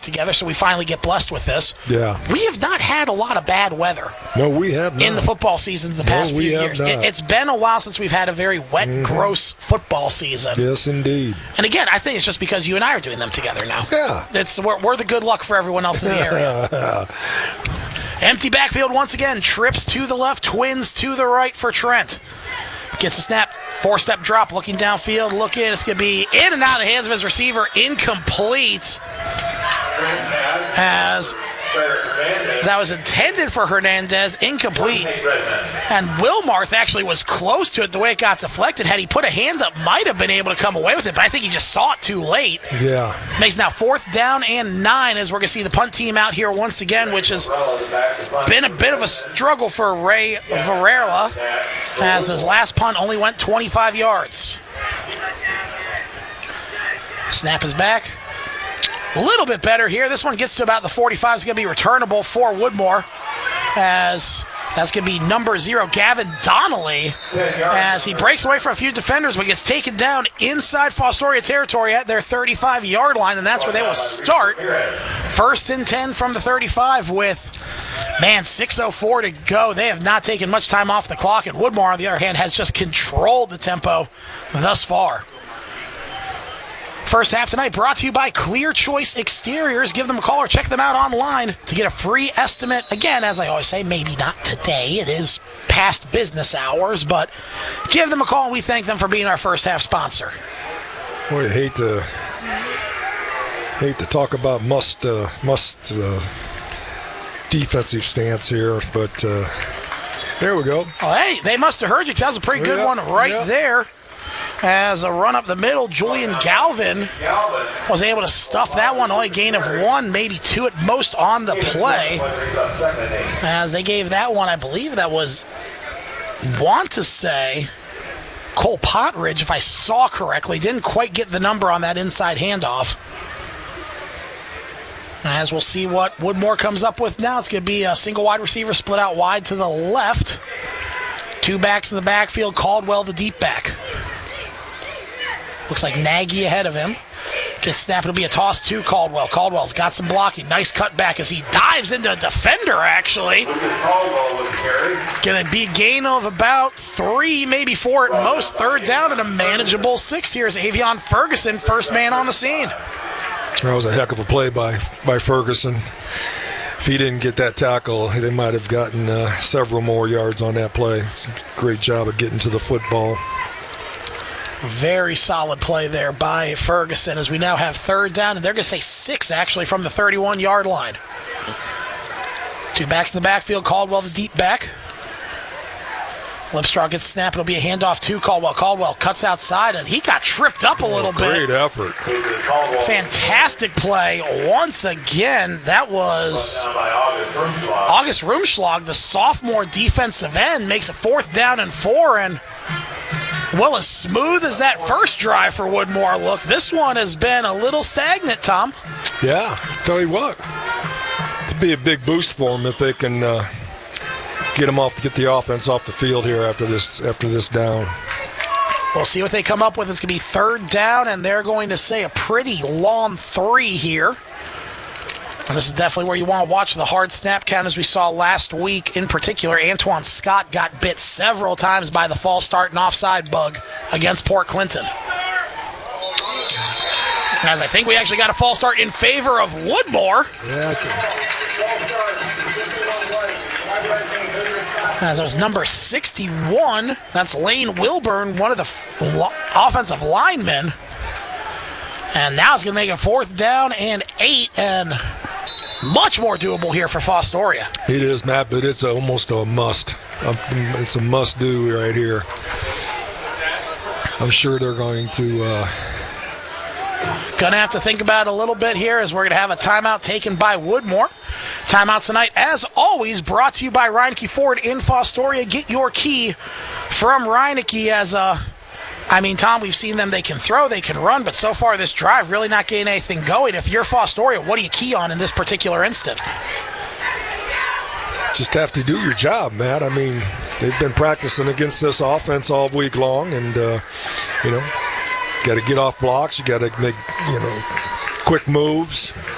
together, so we finally get blessed with this. Yeah. We have not had a lot of bad weather. No, we have not. In the football seasons the past few years. It's been a while since we've had a very wet, gross football season. Yes, indeed. And again, I think it's just because you and I are doing them together now. Yeah. We're the good luck for everyone else in the area. Empty backfield once again. Trips to the left, Twins to the right for Trent. Gets a snap, four-step drop, looking downfield, looking. It's going to be in and out of the hands of his receiver, incomplete. As that was intended for Hernandez, incomplete. And Wilmarth actually was close to it the way it got deflected. Had he put a hand up, might have been able to come away with it, but I think he just saw it too late. Yeah. Makes now 4th down and 9 as we're going to see the punt team out here once again, which has been a bit of a struggle for Ray Varela, as his last punt only went 25 yards. Snap is back. A little bit better here. This one gets to about the 45. It's going to be returnable for Woodmore, as that's going to be number 0, Gavin Donnelly, as he breaks away from a few defenders but gets taken down inside Fostoria territory at their 35-yard line, and that's where they will start. 1st and 10 from the 35 with, 6:04 to go. They have not taken much time off the clock, and Woodmore, on the other hand, has just controlled the tempo thus far. First half tonight brought to you by Clear Choice Exteriors. Give them a call or check them out online to get a free estimate. Again, as I always say, maybe not today. It is past business hours, but give them a call. We thank them for being our first half sponsor. Boy, I hate to talk about must defensive stance here, but there we go. Oh, hey, they must have heard you, because that was a pretty good one right there. As a run up the middle, Julian Galvin was able to stuff that one. Only gain of 1, maybe 2 at most on the play. As they gave that one, I believe that was, want to say, Cole Potridge, if I saw correctly. Didn't quite get the number on that inside handoff. As we'll see what Woodmore comes up with now. It's going to be a single wide receiver split out wide to the left. 2 backs in the backfield, Caldwell the deep back. Looks like Nagy ahead of him. Gets snap. It'll be a toss to Caldwell. Caldwell's got some blocking. Nice cutback as he dives into a defender, actually. Going to be a gain of about 3, maybe 4 at most. 3rd down and a manageable 6 here is Avion Ferguson, first man on the scene. That was a heck of a play by Ferguson. If he didn't get that tackle, they might have gotten several more yards on that play. Great job of getting to the football. Very solid play there by Ferguson, as we now have 3rd down, and they're going to say 6 actually from the 31-yard line. 2 backs in the backfield, Caldwell the deep back. Lipstraw gets snapped. It'll be a handoff to Caldwell. Caldwell cuts outside, and he got tripped up a little bit. Great effort. Fantastic play. Once again, that was August Rumschlag, the sophomore defensive end, makes a 4th down and 4, and well, as smooth as that first drive for Woodmore looked, this one has been a little stagnant, Tom. Yeah, tell you what, it'd be a big boost for them if they can get the offense off the field here after this down. We'll see what they come up with. It's going to be 3rd down, and they're going to say a pretty long 3 here. And this is definitely where you want to watch the hard snap count, as we saw last week. In particular, Antoine Scott got bit several times by the false start and offside bug against Port Clinton. As I think we actually got a false start in favor of Woodmore. Yeah, As it was number 61. That's Lane Wilburn, one of the offensive linemen. And now it's going to make a 4th down and 8, and much more doable here for Fostoria. It is, Matt, but it's almost a must. It's a must-do right here. I'm sure they're going to... Going to have to think about it a little bit here, as we're going to have a timeout taken by Woodmore. Timeouts tonight, as always, brought to you by Reineke Ford in Fostoria. Get your key from Reineke. As Tom, we've seen them. They can throw, they can run, but so far this drive really not getting anything going. If you're Fostoria, what do you key on in this particular instant? Just have to do your job, Matt. I mean, they've been practicing against this offense all week long, and, got to get off blocks. You got to make, quick moves.